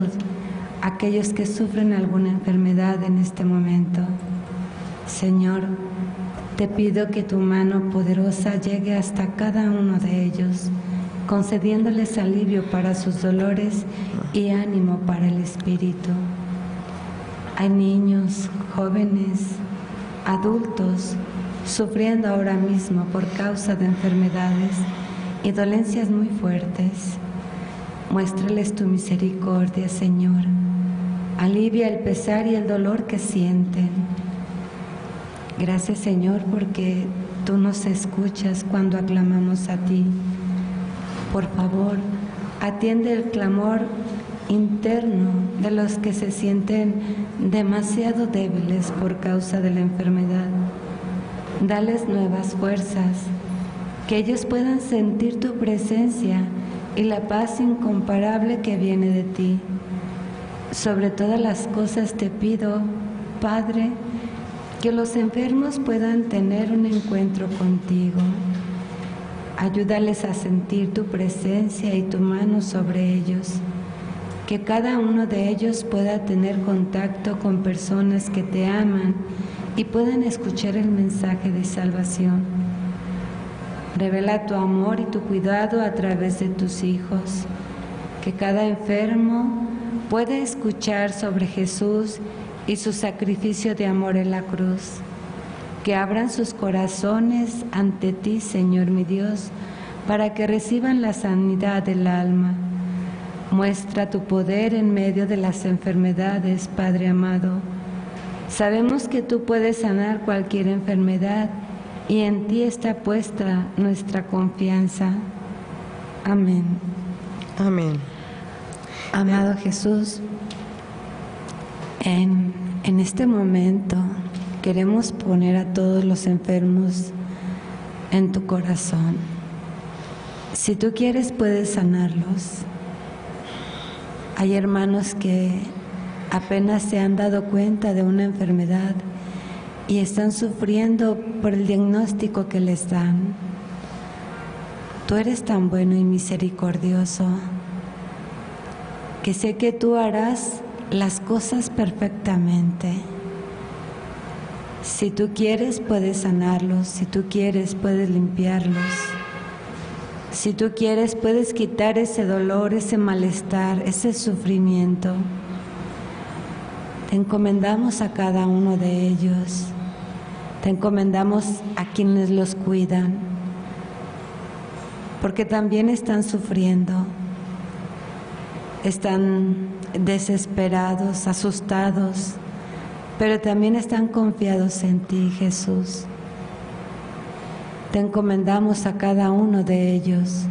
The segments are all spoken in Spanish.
aquellos que sufren alguna enfermedad en este momento. Señor, te pido que tu mano poderosa llegue hasta cada uno de ellos, concediéndoles alivio para sus dolores y ánimo para el espíritu. Hay niños, jóvenes, adultos, sufriendo ahora mismo por causa de enfermedades y dolencias muy fuertes. Muéstrales tu misericordia, Señor. Alivia el pesar y el dolor que sienten. Gracias, Señor, porque tú nos escuchas cuando aclamamos a ti. Por favor, atiende el clamor interno de los que se sienten demasiado débiles por causa de la enfermedad. Dales nuevas fuerzas, que ellos puedan sentir tu presencia y la paz incomparable que viene de ti. Sobre todas las cosas te pido, Padre, que los enfermos puedan tener un encuentro contigo. Ayúdales a sentir tu presencia y tu mano sobre ellos. Que cada uno de ellos pueda tener contacto con personas que te aman y puedan escuchar el mensaje de salvación. Revela tu amor y tu cuidado a través de tus hijos. Que cada enfermo pueda escuchar sobre Jesús y su sacrificio de amor en la cruz. Que abran sus corazones ante ti, Señor mi Dios, para que reciban la sanidad del alma. Muestra tu poder en medio de las enfermedades, Padre amado. Sabemos que tú puedes sanar cualquier enfermedad y en ti está puesta nuestra confianza. Amén. Amén. Amado Jesús, en este momento queremos poner a todos los enfermos en tu corazón. Si tú quieres, puedes sanarlos. Hay hermanos que apenas se han dado cuenta de una enfermedad y están sufriendo por el diagnóstico que les dan. Tú eres tan bueno y misericordioso que sé que tú harás las cosas perfectamente. Si tú quieres, puedes sanarlos. Si tú quieres, puedes limpiarlos. Si tú quieres, puedes quitar ese dolor, ese malestar, ese sufrimiento. Te encomendamos a cada uno de ellos. Te encomendamos a quienes los cuidan, porque también están sufriendo. Están desesperados, asustados, pero también están confiados en ti, Jesús. Te encomendamos a cada uno de ellos.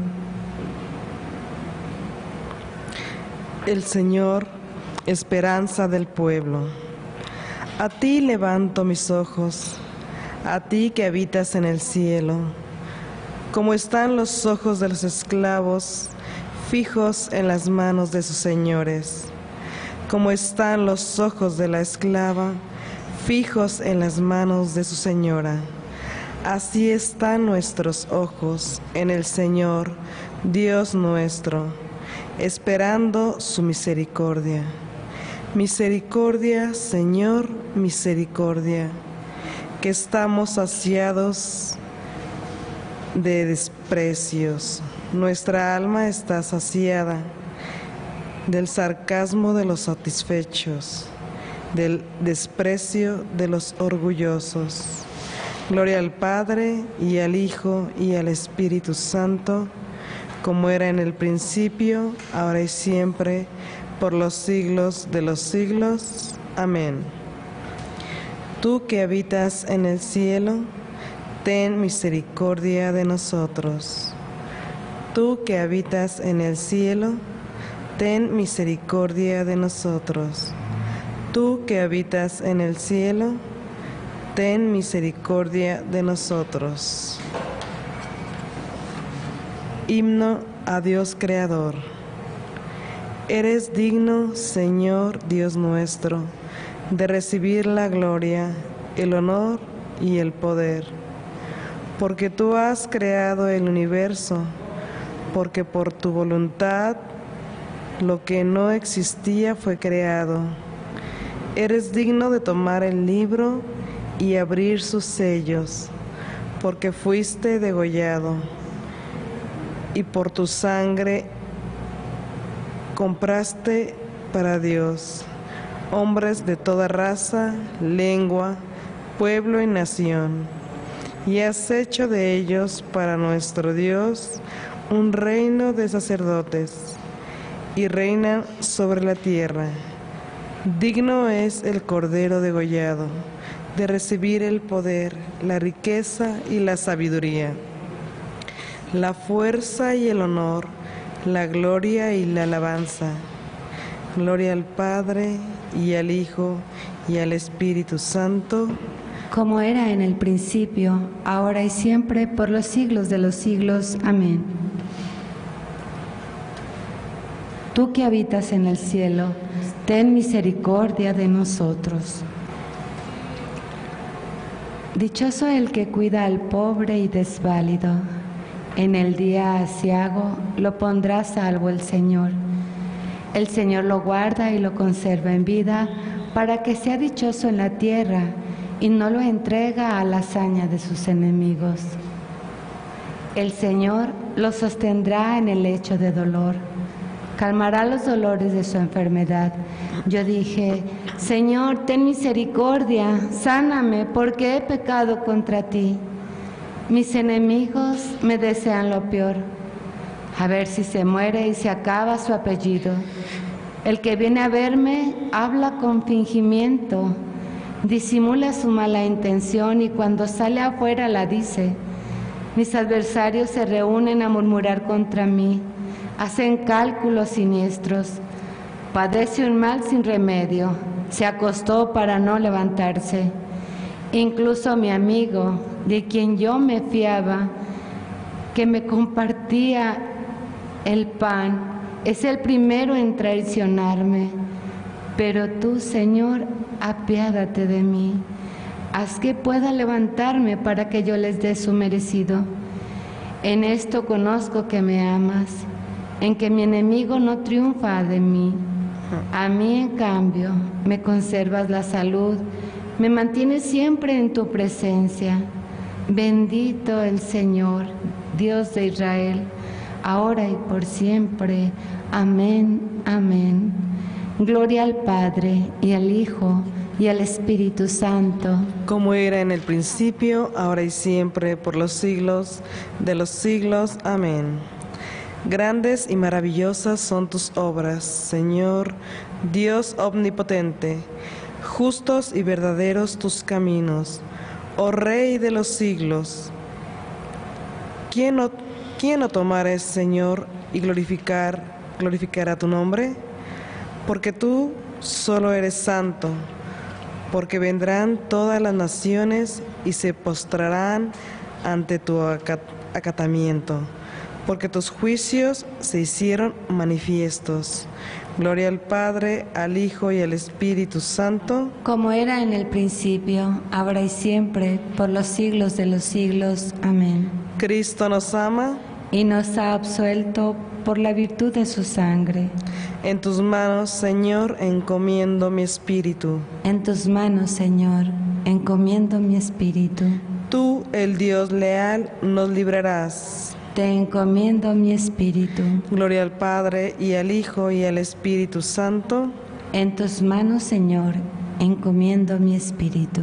El Señor, esperanza del pueblo. A ti levanto mis ojos, a ti que habitas en el cielo. Como están los ojos de los esclavos fijos en las manos de sus señores, como están los ojos de la esclava fijos en las manos de su señora. Así están nuestros ojos en el Señor, Dios nuestro, esperando su misericordia. Misericordia, Señor, misericordia, que estamos saciados de desprecios. Nuestra alma está saciada del sarcasmo de los satisfechos, del desprecio de los orgullosos. Gloria al Padre, y al Hijo, y al Espíritu Santo, como era en el principio, ahora y siempre, por los siglos de los siglos. Amén. Tú que habitas en el cielo, ten misericordia de nosotros. Tú que habitas en el cielo, ten misericordia de nosotros. Tú que habitas en el cielo, ten misericordia de nosotros. Himno a Dios Creador. Eres digno, Señor Dios nuestro, de recibir la gloria, el honor y el poder, porque tú has creado el universo, porque por tu voluntad lo que no existía fue creado. Eres digno de tomar el libro y abrir sus sellos, porque fuiste degollado, y por tu sangre compraste para Dios hombres de toda raza, lengua, pueblo y nación, y has hecho de ellos para nuestro Dios un reino de sacerdotes, y reinan sobre la tierra. Digno es el Cordero degollado de recibir el poder, la riqueza y la sabiduría, la fuerza y el honor, la gloria y la alabanza. Gloria al Padre, y al Hijo, y al Espíritu Santo, como era en el principio, ahora y siempre, por los siglos de los siglos. Amén. Tú que habitas en el cielo, ten misericordia de nosotros. Dichoso el que cuida al pobre y desválido. En el día aciago lo pondrá a salvo el Señor. El Señor lo guarda y lo conserva en vida para que sea dichoso en la tierra y no lo entrega a la hazaña de sus enemigos. El Señor lo sostendrá en el lecho de dolor, calmará los dolores de su enfermedad. Yo dije: Señor, ten misericordia, sáname, porque he pecado contra ti. Mis enemigos me desean lo peor. A ver si se muere y se acaba su apellido. El que viene a verme habla con fingimiento, disimula su mala intención y cuando sale afuera la dice. Mis adversarios se reúnen a murmurar contra mí, hacen cálculos siniestros. Padece un mal sin remedio, se acostó para no levantarse. Incluso mi amigo, de quien yo me fiaba, que me compartía el pan, es el primero en traicionarme. Pero tú, Señor, apiádate de mí. Haz que pueda levantarme para que yo les dé su merecido. En esto conozco que me amas, en que mi enemigo no triunfa de mí. A mí, en cambio, me conservas la salud, me mantienes siempre en tu presencia. Bendito el Señor, Dios de Israel, ahora y por siempre. Amén, amén. Gloria al Padre, y al Hijo, y al Espíritu Santo. como era en el principio, ahora y siempre, por los siglos de los siglos. Amén. Grandes y maravillosas son tus obras, Señor, Dios omnipotente. Justos y verdaderos tus caminos, oh Rey de los siglos. ¿Quién no tomara ese Señor y glorificará tu nombre? Porque tú solo eres santo, porque vendrán todas las naciones y se postrarán ante tu acatamiento, porque tus juicios se hicieron manifiestos. Gloria al Padre, al Hijo y al Espíritu Santo, como era en el principio, ahora y siempre, por los siglos de los siglos. Amén. Cristo nos ama. Y nos ha absuelto por la virtud de su sangre. En tus manos, Señor, encomiendo mi espíritu. En tus manos, Señor, encomiendo mi espíritu. Tú, el Dios leal, nos librarás. Te encomiendo mi espíritu. Gloria al Padre, y al Hijo, y al Espíritu Santo. En tus manos, Señor, encomiendo mi espíritu.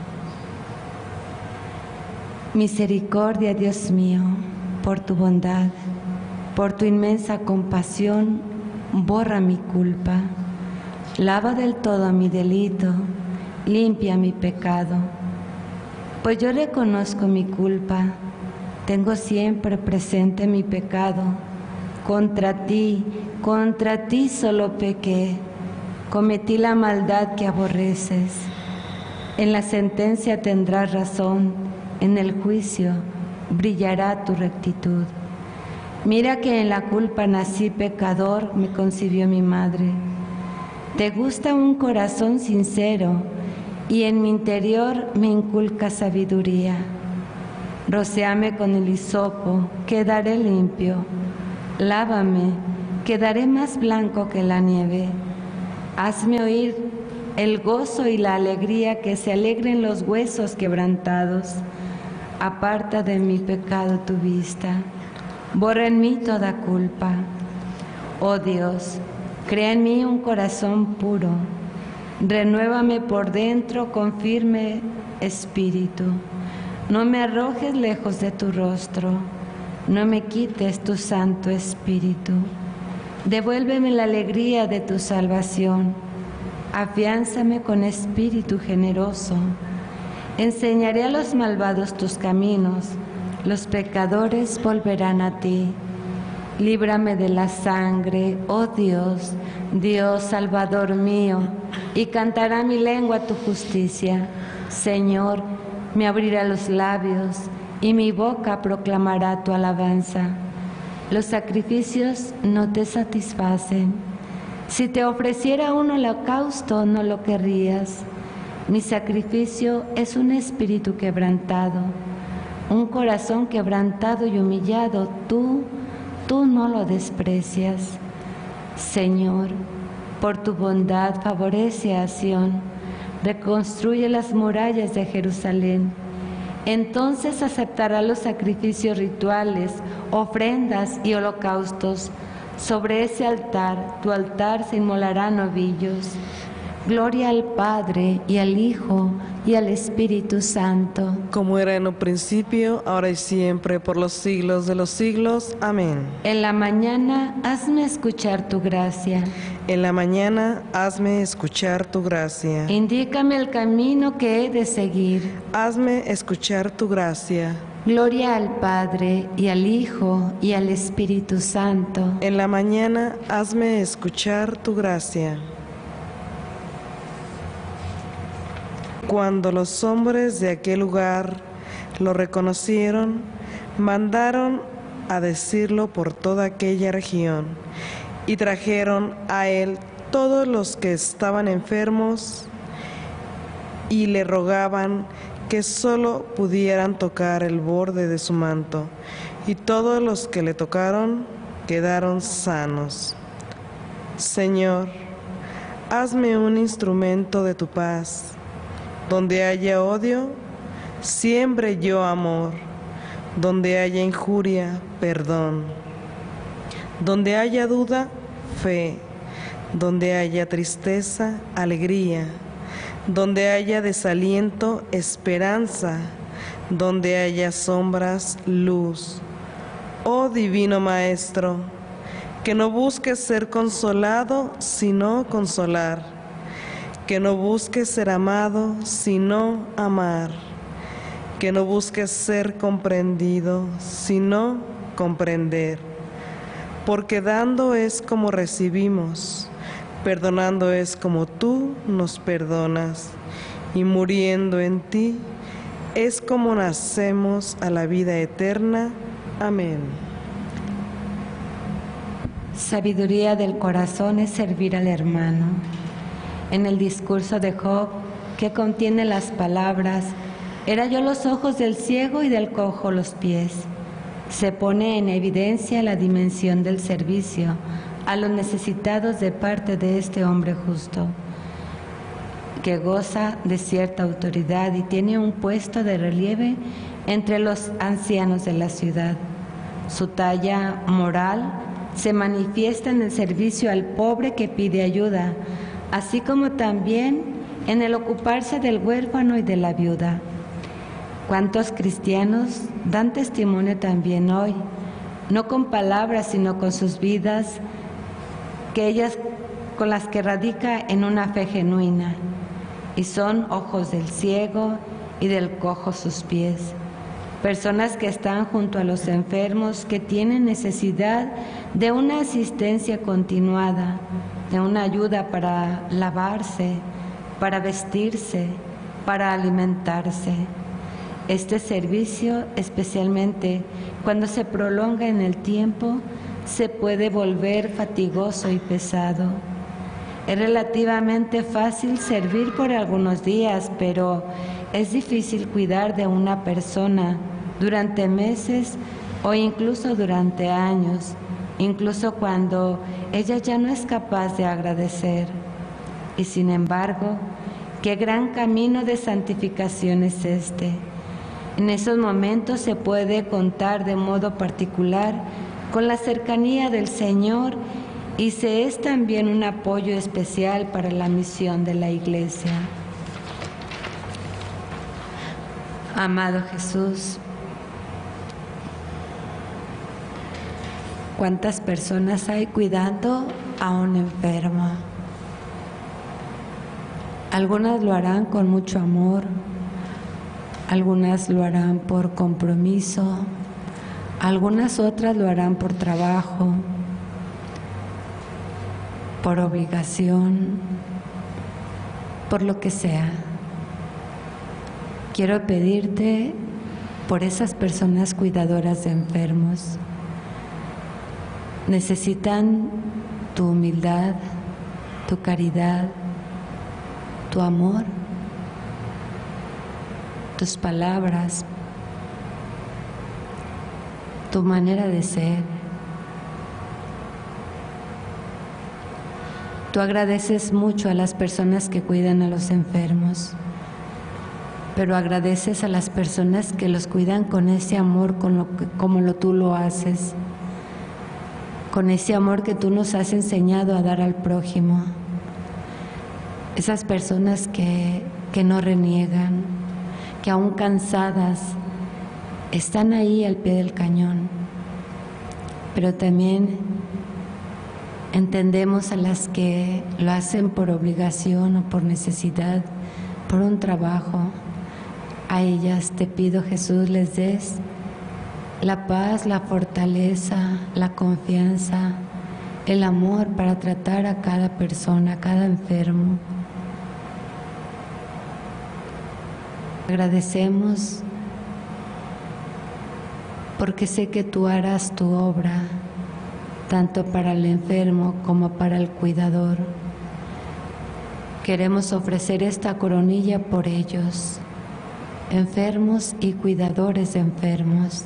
Misericordia, Dios mío, por tu bondad, por tu inmensa compasión, borra mi culpa. Lava del todo mi delito, limpia mi pecado. Pues yo reconozco mi culpa, tengo siempre presente mi pecado. Contra ti solo pequé, cometí la maldad que aborreces. En la sentencia tendrás razón, en el juicio brillará tu rectitud. Mira que en la culpa nací pecador, me concibió mi madre. Te gusta un corazón sincero, y en mi interior me inculca sabiduría. Rocéame con el hisopo, quedaré limpio. Lávame, quedaré más blanco que la nieve. Hazme oír el gozo y la alegría, que se alegren los huesos quebrantados. Aparta de mi pecado tu vista, borra en mí toda culpa. Oh Dios, crea en mí un corazón puro, renuévame por dentro con firme espíritu. No me arrojes lejos de tu rostro, no me quites tu Santo Espíritu. Devuélveme la alegría de tu salvación, afiánzame con espíritu generoso. Enseñaré a los malvados tus caminos, los pecadores volverán a ti. Líbrame de la sangre, oh Dios, Dios Salvador mío, y cantará mi lengua tu justicia. Señor, me abrirá los labios, y mi boca proclamará tu alabanza. Los sacrificios no te satisfacen. Si te ofreciera un holocausto, no lo querrías. Mi sacrificio es un espíritu quebrantado, un corazón quebrantado y humillado. Tú no lo desprecias. Señor, por tu bondad favorece a Sión, reconstruye las murallas de Jerusalén. Entonces aceptará los sacrificios rituales, ofrendas y holocaustos. Sobre ese altar, tu altar, se inmolarán novillos. Gloria al Padre, y al Hijo, y al Espíritu Santo. Como era en un principio, ahora y siempre, por los siglos de los siglos. Amén. En la mañana, hazme escuchar tu gracia. En la mañana, hazme escuchar tu gracia. Indícame el camino que he de seguir. Hazme escuchar tu gracia. Gloria al Padre, y al Hijo, y al Espíritu Santo. En la mañana, hazme escuchar tu gracia. Cuando los hombres de aquel lugar lo reconocieron, mandaron a decirlo por toda aquella región, y trajeron a él todos los que estaban enfermos y le rogaban que solo pudieran tocar el borde de su manto, y todos los que le tocaron quedaron sanos. Señor, hazme un instrumento de tu paz. Donde haya odio, siembre yo amor. Donde haya injuria, perdón. Donde haya duda, fe. Donde haya tristeza, alegría. Donde haya desaliento, esperanza. Donde haya sombras, luz. Oh Divino Maestro, que no busques ser consolado, sino consolar. Que no busques ser amado, sino amar. Que no busques ser comprendido, sino comprender. Porque dando es como recibimos, perdonando es como tú nos perdonas, y muriendo en ti es como nacemos a la vida eterna. Amén. Sabiduría del corazón es servir al hermano. En el discurso de Job, que contiene las palabras, era yo los ojos del ciego y del cojo los pies, se pone en evidencia la dimensión del servicio a los necesitados de parte de este hombre justo, que goza de cierta autoridad y tiene un puesto de relieve entre los ancianos de la ciudad. Su talla moral se manifiesta en el servicio al pobre que pide ayuda, así como también en el ocuparse del huérfano y de la viuda. ¿Cuántos cristianos dan testimonio también hoy, no con palabras, sino con sus vidas, con las que radica en una fe genuina, y son ojos del ciego y del cojo sus pies? Personas que están junto a los enfermos, que tienen necesidad de una asistencia continuada, de una ayuda para lavarse, para vestirse, para alimentarse. Este servicio, especialmente cuando se prolonga en el tiempo, se puede volver fatigoso y pesado. Es relativamente fácil servir por algunos días, pero es difícil cuidar de una persona durante meses o incluso durante años, incluso cuando ella ya no es capaz de agradecer. Y sin embargo, qué gran camino de santificación es este. En esos momentos se puede contar de modo particular con la cercanía del Señor y se es también un apoyo especial para la misión de la Iglesia. Amado Jesús, ¿cuántas personas hay cuidando a un enfermo? Algunas lo harán con mucho amor, algunas lo harán por compromiso, algunas otras lo harán por trabajo, por obligación, por lo que sea. Quiero pedirte por esas personas cuidadoras de enfermos. Necesitan tu humildad, tu caridad, tu amor, tus palabras, tu manera de ser. Tú agradeces mucho a las personas que cuidan a los enfermos, pero agradeces a las personas que los cuidan con ese amor como tú lo haces, con ese amor que tú nos has enseñado a dar al prójimo. Esas personas que no reniegan, que aún cansadas están ahí al pie del cañón, pero también entendemos a las que lo hacen por obligación o por necesidad, por un trabajo. A ellas te pido, Jesús, les des la paz, la fortaleza, la confianza, el amor para tratar a cada persona, a cada enfermo. Agradecemos porque sé que tú harás tu obra, tanto para el enfermo como para el cuidador. Queremos ofrecer esta coronilla por ellos, enfermos y cuidadores de enfermos.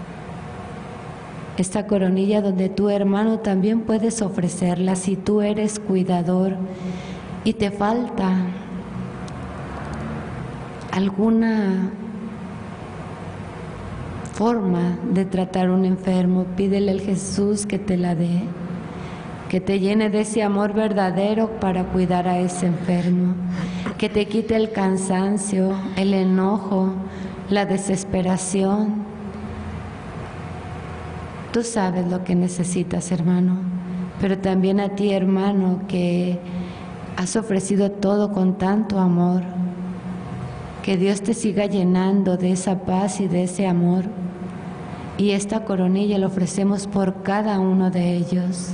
Esta coronilla donde tú, hermano, también puedes ofrecerla si tú eres cuidador y te falta alguna forma de tratar a un enfermo. Pídele al Jesús que te la dé, que te llene de ese amor verdadero para cuidar a ese enfermo, que te quite el cansancio, el enojo, la desesperación. Tú sabes lo que necesitas, hermano, pero también a ti, hermano, que has ofrecido todo con tanto amor. Que Dios te siga llenando de esa paz y de ese amor. Y esta coronilla la ofrecemos por cada uno de ellos.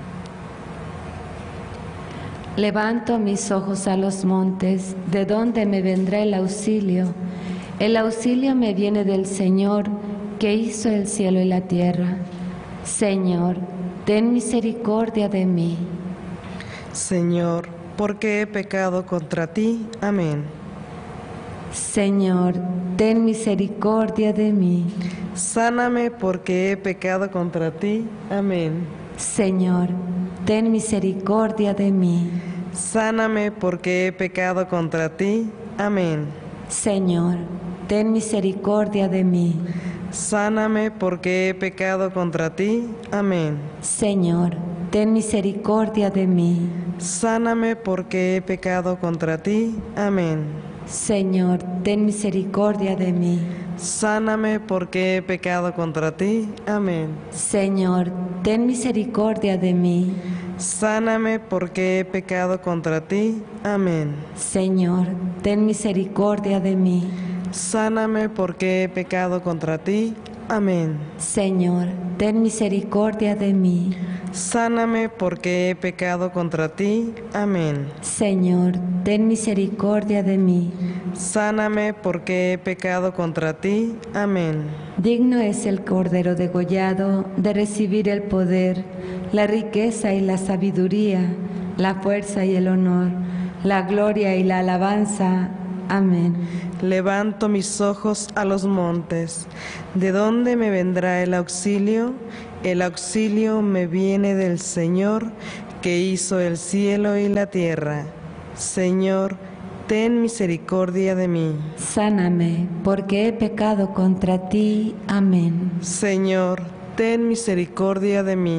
Levanto mis ojos a los montes, ¿de dónde me vendrá el auxilio? El auxilio me viene del Señor, que hizo el cielo y la tierra. Señor, ten misericordia de mí. Señor, porque he pecado contra ti. Amén. Señor, ten misericordia de mí. Sáname porque he pecado contra ti. Amén. Señor, ten misericordia de mí. Sáname porque he pecado contra ti. Amén. Señor, ten misericordia de mí. Sáname porque he pecado contra ti. Amén. Señor, ten misericordia de mí. Sáname porque he pecado contra ti. Amén. Señor, ten misericordia de mí. Sáname porque he pecado contra ti. Amén. Señor, ten misericordia de mí. Sáname porque he pecado contra ti. Amén. Señor, ten misericordia de mí. Sáname porque he pecado contra ti. Amén. Señor, ten misericordia de mí. Sáname porque he pecado contra ti. Amén. Señor, ten misericordia de mí. Sáname porque he pecado contra ti. Amén. Digno es el Cordero degollado de recibir el poder, la riqueza y la sabiduría, la fuerza y el honor, la gloria y la alabanza. Amén. Levanto mis ojos a los montes. ¿De dónde me vendrá el auxilio? El auxilio me viene del Señor, que hizo el cielo y la tierra. Señor, ten misericordia de mí. Sáname, porque he pecado contra ti. Amén. Señor, ten misericordia de mí.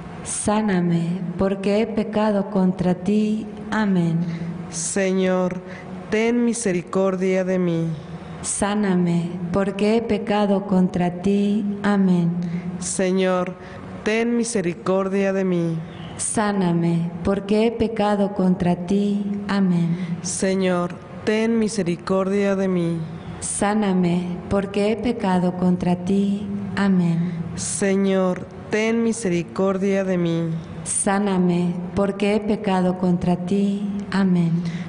Sáname, porque he pecado contra ti. Amén. Señor, ten misericordia de mí. Sáname, porque he pecado contra ti. Amén. Señor, ten misericordia de mí. Sáname, porque he pecado contra ti. Amén. Señor, ten misericordia de mí. Sáname, porque he pecado contra ti. Amén. Señor, ten misericordia de mí. Sáname, porque he pecado contra ti. Amén.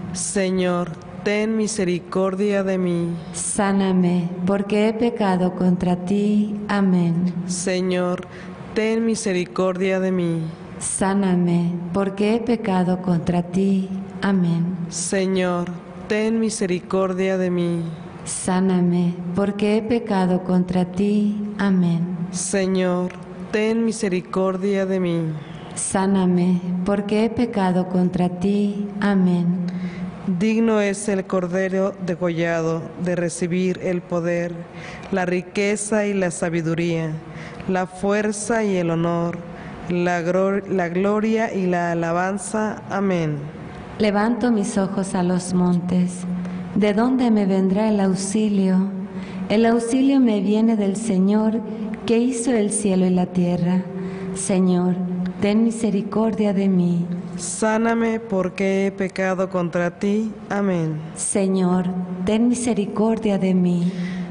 Señor, ten misericordia de mí. Sáname, porque he pecado contra ti. Amén. Señor, ten misericordia de mí. Sáname, porque he pecado contra ti. Amén. Señor, ten misericordia de mí. Sáname, porque he pecado contra ti. Amén. Señor, ten misericordia de mí. Sáname, porque he pecado contra ti. Amén. Digno es el Cordero degollado de recibir el poder, la riqueza y la sabiduría, la fuerza y el honor, la gloria y la alabanza. Amén. Levanto mis ojos a los montes. ¿De dónde me vendrá el auxilio? El auxilio me viene del Señor, que hizo el cielo y la tierra. Señor, ten misericordia de mí. Sáname porque he pecado contra ti. Amén. Señor, ten misericordia de mí.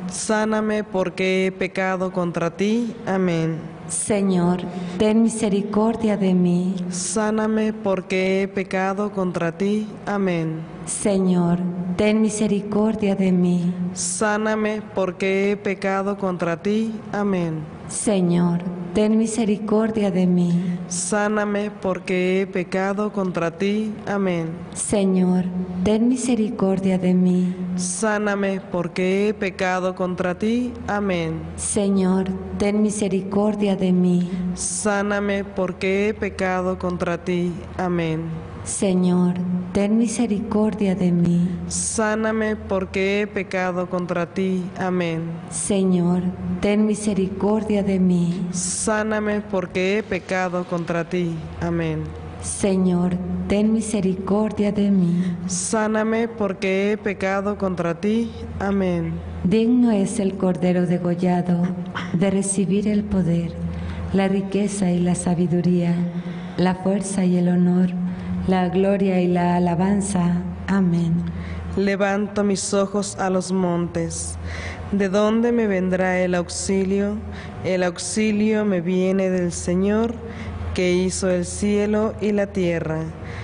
Sáname porque he pecado contra ti. Amén. Señor, ten misericordia de mí. Sáname porque he pecado contra ti. Amén. Señor, ten misericordia de mí. Sáname porque he pecado contra ti. Amén. Señor, ten misericordia de mí. Sáname porque he pecado contra ti. Amén. Señor, ten misericordia de mí. Sáname porque he pecado contra ti. Amén. Señor, ten misericordia de mí. Sáname porque he pecado contra ti. Amén. Señor, ten misericordia de mí. Sáname porque he pecado contra ti. Amén. Señor, ten misericordia de mí. Sáname porque he pecado contra ti. Amén. Señor, ten misericordia de mí. Sáname porque he pecado contra ti. Amén. Digno es el Cordero degollado de recibir el poder, la riqueza y la sabiduría, la fuerza y el honor, la gloria y la alabanza. Amén. Levanto mis ojos a los montes. ¿De dónde me vendrá el auxilio? El auxilio me viene del Señor, que hizo el cielo y la tierra.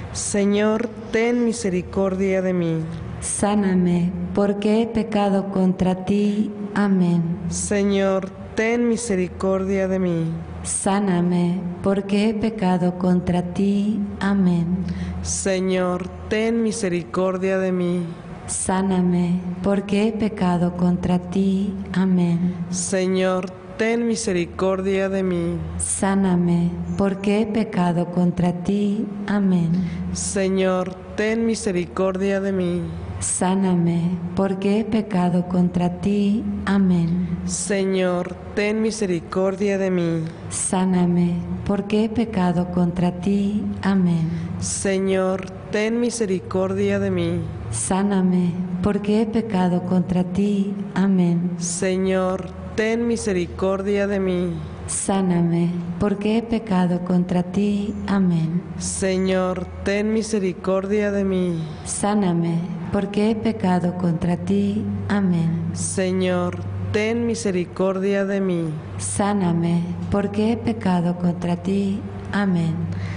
Señor, ten misericordia de mí. Sáname, porque he pecado contra ti. Amén. Señor, ten misericordia de mí. Sáname, porque he pecado contra ti. Amén. Señor, ten misericordia de mí. Sáname, porque he pecado contra ti. Amén. Señor, ten misericordia de mí. Sáname, porque he pecado contra ti. Amén. Señor, ten misericordia de mí. Sáname, porque he pecado contra ti. Amén. Señor, ten misericordia de mí. Sáname, porque he pecado contra ti. Amén. Señor, ten misericordia de mí. Sáname, porque he pecado contra ti. Amén. Señor, ten misericordia de mí. Sáname, porque he pecado contra ti. Amén. Señor, ten misericordia de mí. Sáname, porque he pecado contra ti. Amén. Señor, ten misericordia de mí. Sáname, porque he pecado contra ti. Amén.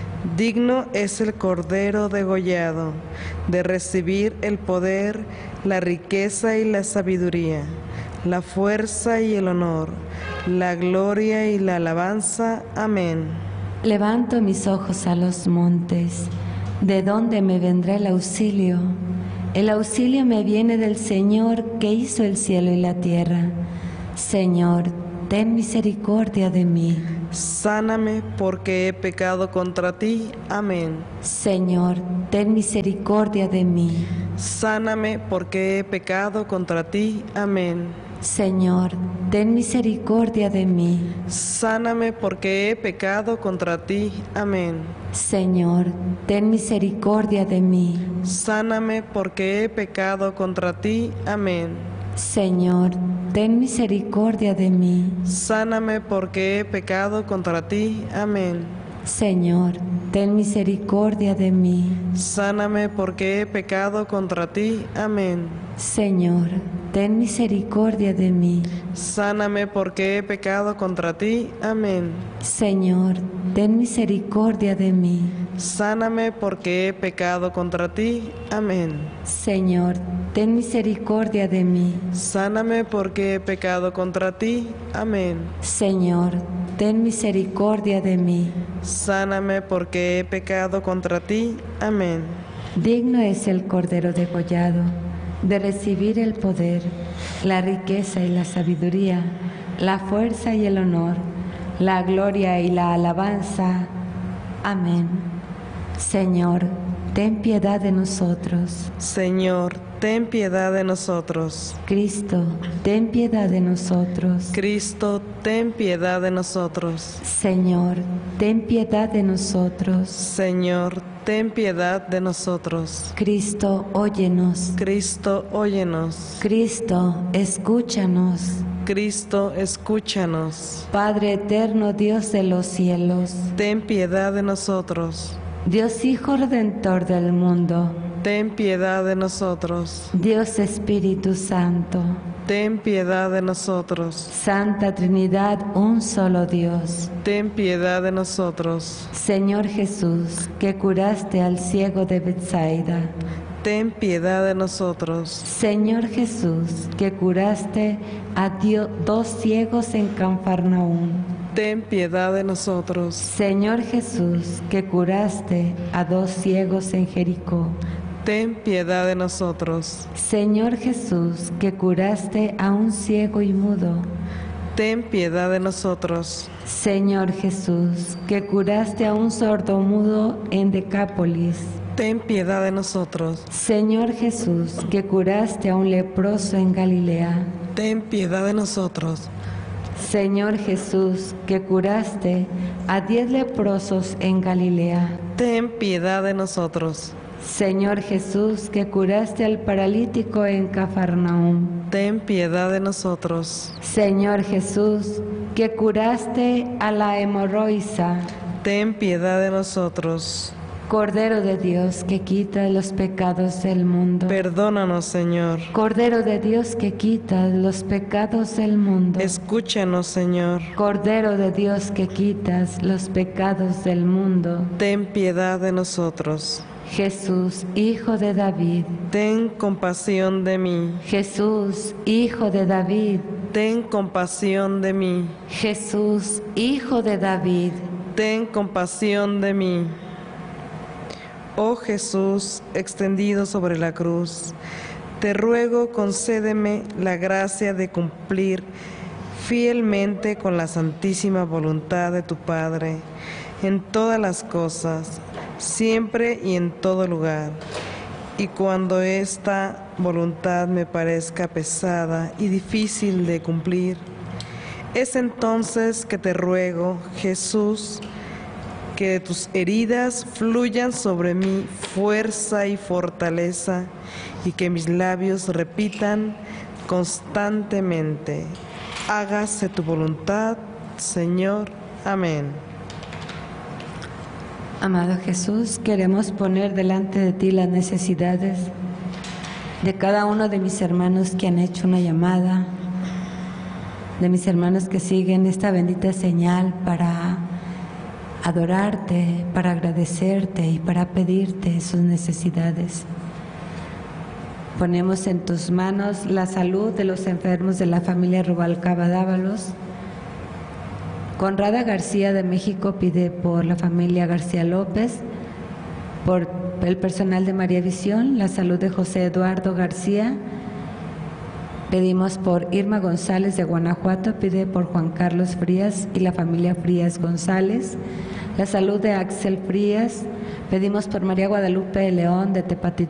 Digno es el Cordero degollado de recibir el poder, la riqueza y la sabiduría, la fuerza y el honor, la gloria y la alabanza. Amén. Levanto mis ojos a los montes. ¿De dónde me vendrá el auxilio? El auxilio me viene del Señor, que hizo el cielo y la tierra. Señor, ten misericordia de mí. Sáname porque he pecado contra ti. Amén. Señor, ten misericordia de mí. Sáname porque he pecado contra ti. Amén. Señor, ten misericordia de mí. Sáname porque he pecado contra ti. Amén. Señor, ten misericordia de mí. Sáname porque he pecado contra ti. Amén. Señor, ten misericordia de mí. Sáname porque he pecado contra ti. Amén. Señor, ten misericordia de mí. Sáname porque he pecado contra ti. Amén. Señor, ten misericordia de mí. Sáname porque he pecado contra ti. Amén. Señor, ten misericordia de mí. Sáname porque he pecado contra ti. Amén. Señor, ten misericordia de mí. Sáname porque he pecado contra ti. Amén. Señor, ten misericordia de mí. Sáname porque he pecado contra ti. Amén. Digno es el Cordero degollado de recibir el poder, la riqueza y la sabiduría, la fuerza y el honor, la gloria y la alabanza. Amén. Señor, ten piedad de nosotros. Señor, ten piedad de nosotros. Cristo, ten piedad de nosotros. Cristo, ten piedad de nosotros. Señor, ten piedad de nosotros. Señor, ten piedad de nosotros. Cristo, óyenos. Cristo, óyenos. Cristo, escúchanos. Cristo, escúchanos. Padre eterno, Dios de los cielos, Ten piedad de nosotros. Dios Hijo Redentor del mundo, Ten piedad de nosotros. Dios Espíritu Santo, Ten piedad de nosotros. Santa Trinidad, un solo Dios. Ten piedad de nosotros. Señor Jesús, que curaste al ciego de Betsaida. Ten piedad de nosotros. Señor Jesús, que curaste a dos ciegos en Cafarnaúm. Ten piedad de nosotros. Señor Jesús, que curaste a dos ciegos en Jericó. Ten piedad de nosotros. Señor Jesús, que curaste a un ciego y mudo. Ten piedad de nosotros. Señor Jesús, que curaste a un sordomudo en Decápolis. Ten piedad de nosotros. Señor Jesús, que curaste a un leproso en Galilea. Ten piedad de nosotros. Señor Jesús, que curaste a 10 leprosos en Galilea. Ten piedad de nosotros. Señor Jesús, que curaste al paralítico en Cafarnaúm. Ten piedad de nosotros. Señor Jesús, que curaste a la hemorroísa. Ten piedad de nosotros. Cordero de Dios, que quita los pecados del mundo. Perdónanos, Señor. Cordero de Dios, que quita los pecados del mundo. Escúchanos, Señor. Cordero de Dios, que quitas los pecados del mundo. Ten piedad de nosotros. Jesús, Hijo de David. Ten compasión de mí. Jesús, Hijo de David. Ten compasión de mí. Jesús, Hijo de David. Ten compasión de mí. Oh Jesús, extendido sobre la cruz, te ruego concédeme la gracia de cumplir fielmente con la santísima voluntad de tu Padre en todas las cosas, siempre y en todo lugar. Y cuando esta voluntad me parezca pesada y difícil de cumplir, es entonces que te ruego, Jesús, que de tus heridas fluyan sobre mí fuerza y fortaleza, y que mis labios repitan constantemente: hágase tu voluntad, Señor. Amén. Amado Jesús, queremos poner delante de ti las necesidades de cada uno de mis hermanos que han hecho una llamada, de mis hermanos que siguen esta bendita señal para adorarte, para agradecerte y para pedirte sus necesidades. Ponemos en tus manos la salud de los enfermos de la familia Rubalcaba Dávalos. Conrada García de México pide por la familia García López, por el personal de María Visión, la salud de José Eduardo García, Pedimos por Irma González de Guanajuato, pide por Juan Carlos Frías y la familia Frías González, la salud de Axel Frías. Pedimos por María Guadalupe de León de Tepatitlán.